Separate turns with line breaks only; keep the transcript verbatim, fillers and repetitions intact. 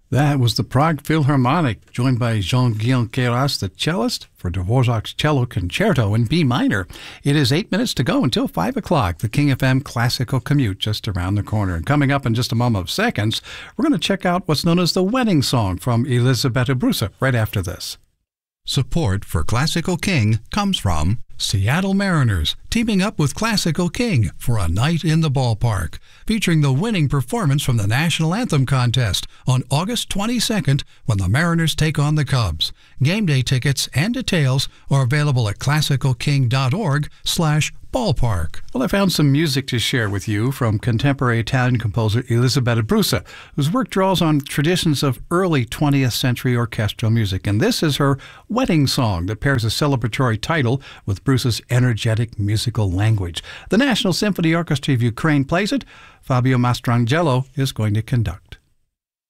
That was the Prague Philharmonic, joined by Jean-Guillaume Queyras, the cellist, for Dvorak's Cello Concerto in B minor. It is eight minutes to go until five o'clock. The King F M Classical Commute just around the corner. And coming up in just a moment of seconds, we're going to check out what's known as the wedding song from Elisabetta Brusa right after this. Support for Classical King comes from Seattle Mariners, teaming up with Classical King for a night in the ballpark, featuring the winning performance from the National Anthem contest on August twenty-second when the Mariners take on the Cubs. Game day tickets and details are available at classicalking.org slash ballpark. Well, I found some music to share with you from contemporary Italian composer Elisabetta Brusa, whose work draws on traditions of early twentieth century orchestral music. And this is her wedding song that pairs a celebratory title with Brusa's energetic musical language. The National Symphony Orchestra of Ukraine plays it. Fabio Mastrangelo is going to conduct.